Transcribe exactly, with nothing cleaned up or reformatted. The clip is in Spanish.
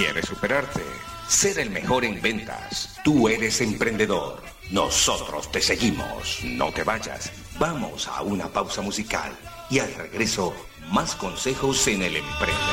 ¿Quieres superarte? Ser el mejor en ventas. Tú eres emprendedor. Nosotros te seguimos. No te vayas. Vamos a una pausa musical. Y al regreso, más consejos en el emprendedor.